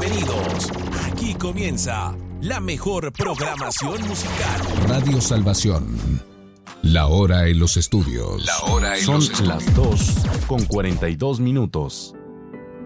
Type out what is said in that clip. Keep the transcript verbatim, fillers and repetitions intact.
bienvenidos. Aquí comienza la mejor programación musical. Radio Salvación. La hora en los estudios. La hora en Son los estudios. las dos con cuarenta y dos minutos.